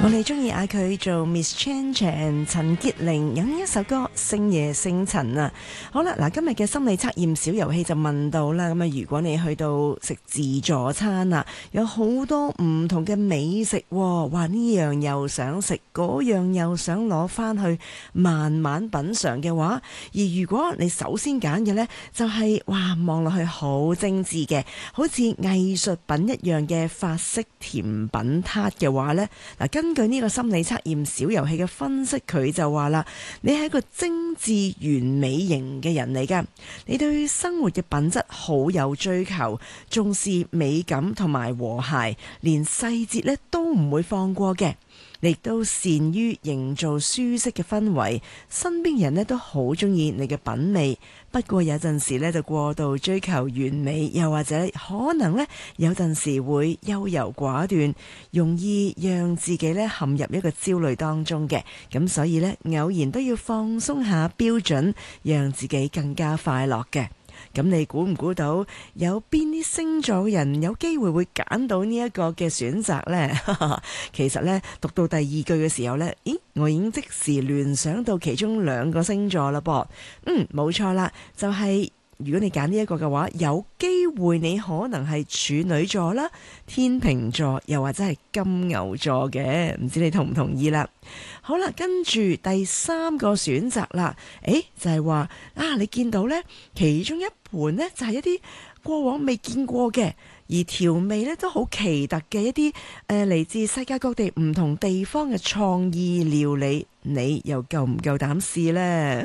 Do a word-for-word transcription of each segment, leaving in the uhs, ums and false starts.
我哋中意嗌佢做 Miss Chan Chan 陳潔靈，有呢一首歌《星夜星塵》啊。好啦，嗱，今日嘅心理測驗小遊戲就問到啦，咁啊，如果你去到食自助餐啊，有好多唔同嘅美食，哇，呢樣又想食，嗰樣又想攞翻去慢慢品嘗嘅話，而如果你首先揀嘅呢，就係、是、哇，望落去好精緻嘅，好似藝術品一樣嘅法式甜品撻嘅話呢，嗱，根據呢個心理測驗小遊戲嘅分析，佢就話啦，你係一個精緻完美型嘅人嚟㗎，你對生活嘅品質好有追求，重視美感同埋和諧，連細節咧都唔會放過嘅。你亦都善於營造舒適嘅氛圍，身邊人咧都好中意你嘅品味。不過有陣時咧就過度追求完美，又或者可能咧有陣時會優柔寡斷，容易讓自己咧陷入一個焦慮當中嘅。咁所以咧偶然都要放鬆下標準，讓自己更加快樂嘅。咁你估唔估到有邊啲星座嘅人有機會會揀到呢一個嘅選擇呢？其實呢，讀到第二句嘅時候呢，咦，我已經即時聯想到其中兩個星座啦噃。嗯，冇錯啦，就係、是、如果你揀呢一個嘅話，有機會你可能係處女座啦、天秤座，又或者係金牛座嘅，唔知你同唔同意啦？好啦，跟住第三個選擇啦，誒，就係話啊，你見到呢其中一盤呢，就係一啲過往未見過嘅，而調味呢都好奇特嘅一啲誒嚟自世界各地唔同地方嘅創意料理，你又夠唔夠膽試呢？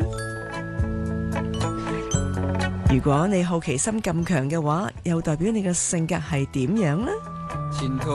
如果你好奇心咁強嘅話，又代表你嘅性格係點樣呢？前途